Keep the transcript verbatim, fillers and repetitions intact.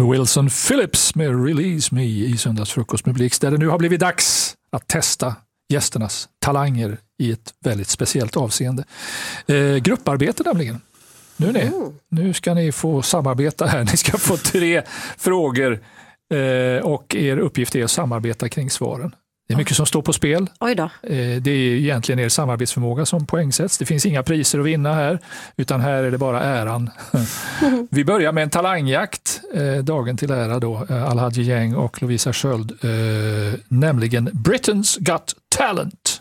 Wilson Phillips med Release Me i Söndagsfrukost med Blix, där det nu har blivit dags att testa gästernas talanger i ett väldigt speciellt avseende. Eh, grupparbete nämligen. Nu, är ni. Mm. Nu ska ni få samarbeta här. Ni ska få tre frågor eh, och er uppgift är att samarbeta kring svaren. Det är mycket som står på spel. Oj då. Eh, det är egentligen er samarbetsförmåga som poängsätts. Det finns inga priser att vinna här, utan här är det bara äran. Mm. Vi börjar med en talangjakt, eh, dagen till ära då, eh, Al-Hadji Gäng och Lovisa Sköld, eh, nämligen Britain's Got Talent.